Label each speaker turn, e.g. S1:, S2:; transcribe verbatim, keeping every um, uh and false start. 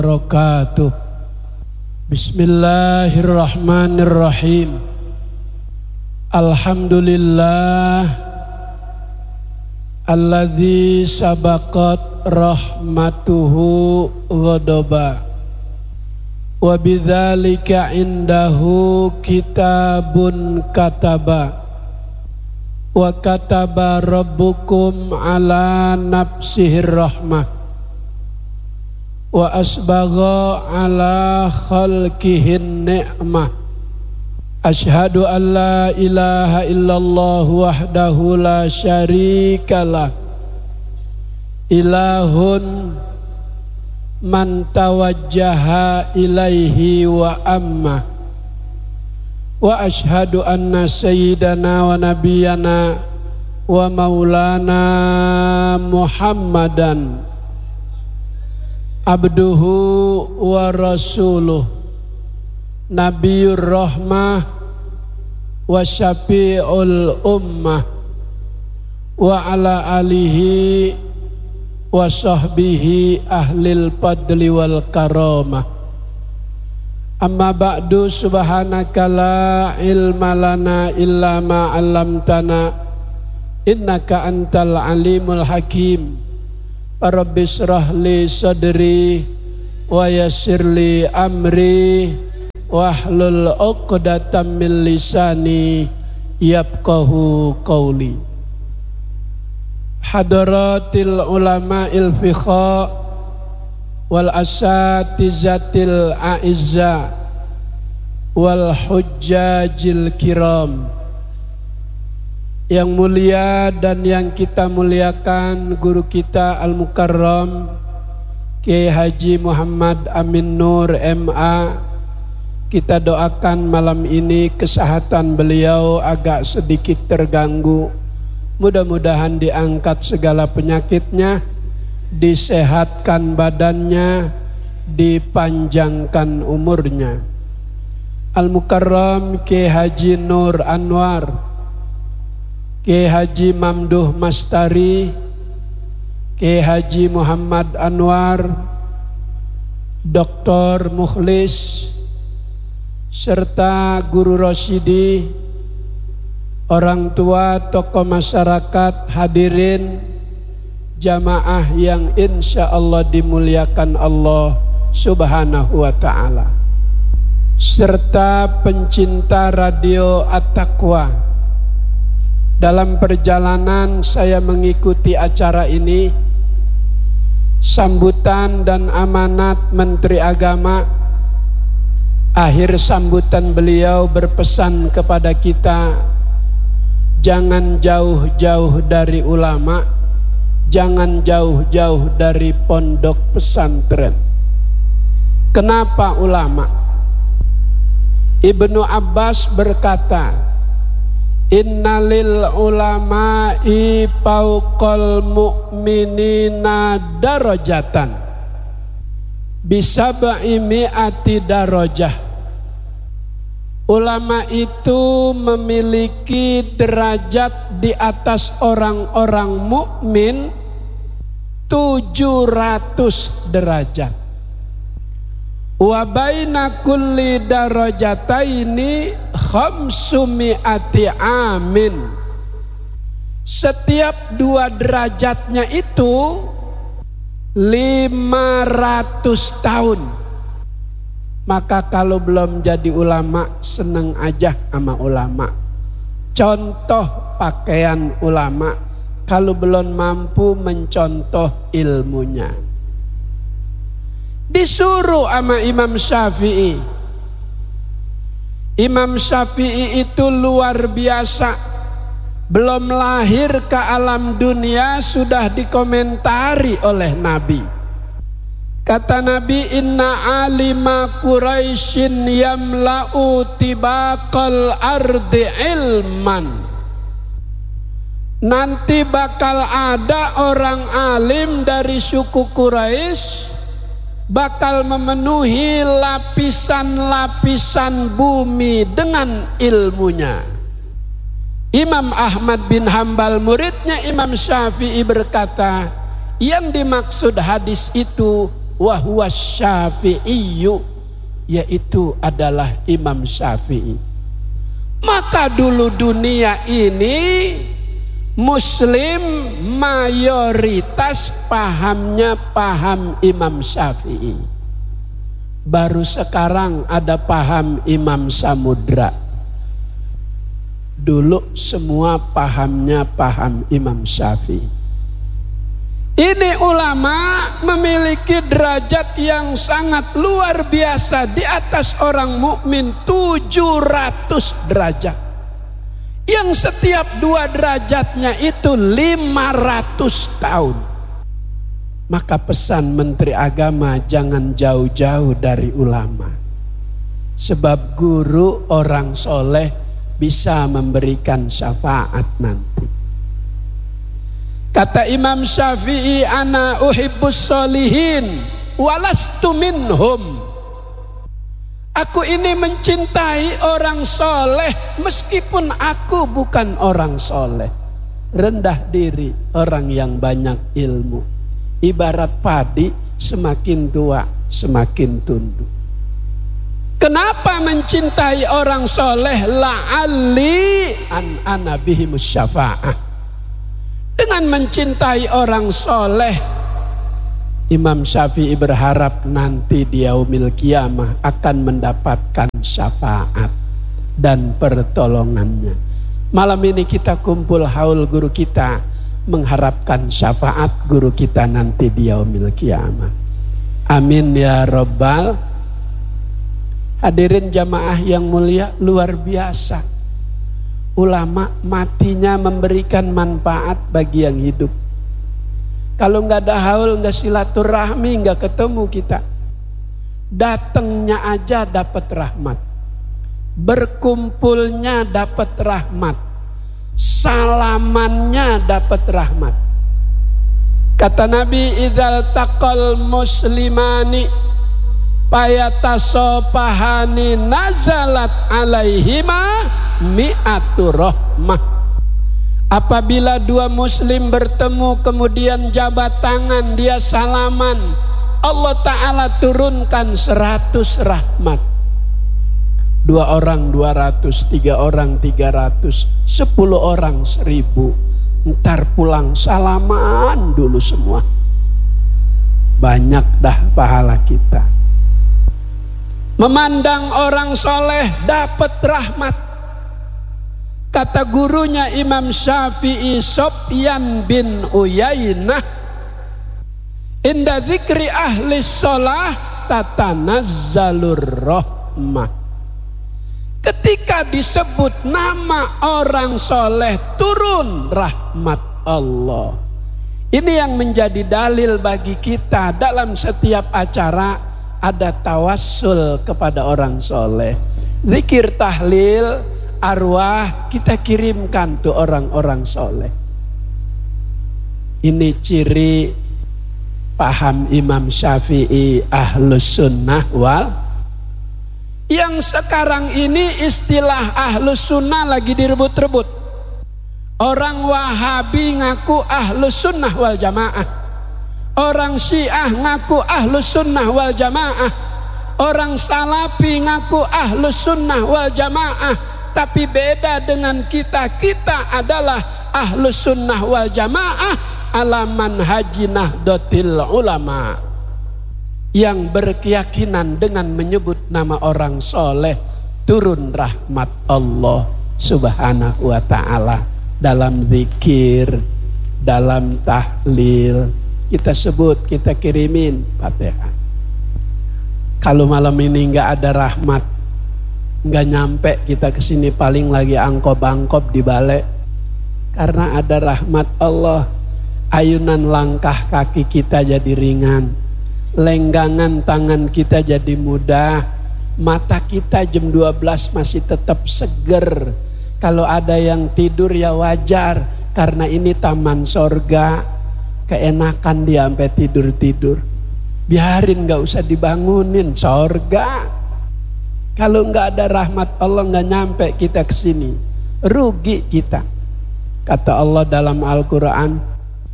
S1: wabarakatuh. Bismillahirrahmanirrahim. Alhamdulillah alladzi sabaqat rahmatuhu ghadaba wa bidzalika indahu kitabun kataba wa kataba rabbukum ala nafsihir rahmah wa asbagha ala khalqihin ni'mah. Asyhadu an la ilaha illallah wahdahu la syarikalah ilahun man tawajjaha ilaihi wa amma. Wa asyhadu anna sayyidana wa nabiyana wa maulana Muhammadan abduhu wa rasuluh nabiyur rahmah wa syafi'ul ummah wa ala alihi wa sahbihi ahlil fadli wal karamah. Amma ba'du, subhanaka la ilma lana illa ma 'allamtana innaka antal alimul hakim. Rabbi shrah li sadri wa yassir li amri wahlul 'uqdatam min lisani yafqahu qawli. Hadaratil ulama'il fiqh wal asatizatil a'izza wal hujjajil kiram. Yang mulia dan yang kita muliakan guru kita Al-Mukarram Kiai Haji Muhammad Amin Nur M A. Kita doakan malam ini kesehatan beliau agak sedikit terganggu. Mudah-mudahan diangkat segala penyakitnya, disehatkan badannya, dipanjangkan umurnya. Al-Mukarram Kiai Haji Nur Anwar, Kiai Haji Mamduh Mastari, Kiai Haji Muhammad Anwar, Doktor Mukhlis, serta Guru Rosyidi, orang tua, tokoh masyarakat, hadirin, jamaah yang insya Allah dimuliakan Allah subhanahu wa ta'ala, serta pencinta radio At-Taqwa. Dalam perjalanan saya mengikuti acara ini, sambutan dan amanat Menteri Agama, akhir sambutan beliau berpesan kepada kita, jangan jauh-jauh dari ulama, jangan jauh-jauh dari pondok pesantren. Kenapa ulama? Ibnu Abbas berkata, innalil ulama'i fawqal mu'minina darajatan bisab'i mi'ati darajah. Ulama itu memiliki derajat di atas orang-orang mukmin tujuh ratus derajat. Wa baina kulli darajataini khamsumi'ati amin. Setiap dua derajatnya itu lima ratus tahun. Maka kalau belum jadi ulama, seneng aja sama ulama. Contoh pakaian ulama kalau belum mampu mencontoh ilmunya. Disuruh sama Imam Syafi'i. Imam Syafi'i itu luar biasa. Belum lahir ke alam dunia sudah dikomentari oleh Nabi. Kata Nabi, inna alima Quraisyin yamla'u tibaqal ardi ilman. Nanti bakal ada orang alim dari suku Quraisy bakal memenuhi lapisan-lapisan bumi dengan ilmunya. Imam Ahmad bin Hambal, muridnya Imam Syafi'i, berkata, yang dimaksud hadis itu wa huwa Syafi'iyyu, yaitu adalah Imam Syafi'i. Maka dulu dunia ini Muslim mayoritas pahamnya paham Imam Syafi'i. Baru sekarang ada paham Imam Samudra. Dulu semua pahamnya paham Imam Syafi'i. Ini ulama memiliki derajat yang sangat luar biasa di atas orang mukmin tujuh ratus derajat. Yang setiap dua derajatnya itu lima ratus tahun. Maka pesan Menteri Agama jangan jauh-jauh dari ulama. Sebab guru orang soleh bisa memberikan syafaat nanti. Kata Imam Syafi'i, ana uhibbus solihin walastu minhum. Aku ini mencintai orang soleh meskipun aku bukan orang soleh. Rendah diri orang yang banyak ilmu. Ibarat padi, semakin tua semakin tunduk. Kenapa mencintai orang soleh? La'alli an ana bihimus syafa'ah. Dengan mencintai orang soleh, Imam Syafi'i berharap nanti di yaumil qiyamah akan mendapatkan syafaat dan pertolongannya. Malam ini kita kumpul haul guru kita, mengharapkan syafaat guru kita nanti di yaumil qiyamah. Amin ya Rabbal. Hadirin jamaah yang mulia, luar biasa. Ulama matinya memberikan manfaat bagi yang hidup. Kalau nggak ada haul, nggak silaturahmi, nggak ketemu kita. Datangnya aja dapat rahmat, berkumpulnya dapat rahmat, salamannya dapat rahmat. Kata Nabi, idzal taqal muslimani payatasopahani nazalat alaihima mi'atu rahmah. Apabila dua muslim bertemu kemudian jabat tangan, dia salaman, Allah Ta'ala turunkan seratus rahmat. Dua orang dua ratus, tiga orang tiga ratus, sepuluh orang seribu. Ntar pulang salaman dulu semua. Banyak dah pahala kita. Memandang orang soleh dapat rahmat. Kata gurunya Imam Syafi'i, Sufyan bin Uyainah, inda dzikri ahli sholah tatanazzalur rahmah. Ketika disebut nama orang soleh, turun rahmat Allah. Ini yang menjadi dalil bagi kita dalam setiap acara ada tawassul kepada orang soleh. Zikir tahlil arwah kita kirimkan tuh orang-orang soleh. Ini ciri paham Imam Syafi'i ahlus sunnah wal. Yang sekarang ini istilah ahlus sunnah lagi direbut-rebut. Orang Wahabi ngaku ahlus sunnah wal jamaah, orang Syiah ngaku ahlus sunnah wal jamaah, orang Salafi ngaku ahlus sunnah wal jamaah. Tapi beda dengan kita, kita adalah ahlus sunnah wal jamaah ala manhaji nahdlatul ulama, yang berkeyakinan dengan menyebut nama orang soleh turun rahmat Allah subhanahu wa ta'ala. Dalam zikir, dalam tahlil kita sebut, kita kirimin Fatihah. Kalau malam ini nggak ada rahmat, nggak nyampe kita kesini, paling lagi angkop-angkop di balik. Karena ada rahmat Allah, ayunan langkah kaki kita jadi ringan, lenggangan tangan kita jadi mudah, mata kita jam dua belas masih tetap seger. Kalau ada yang tidur ya wajar, karena ini taman sorga, keenakan dia sampai tidur-tidur. Biarin, gak usah dibangunin, sorga. Kalau nggak ada rahmat Allah, nggak nyampe kita ke sini, rugi kita. Kata Allah dalam Al-Quran,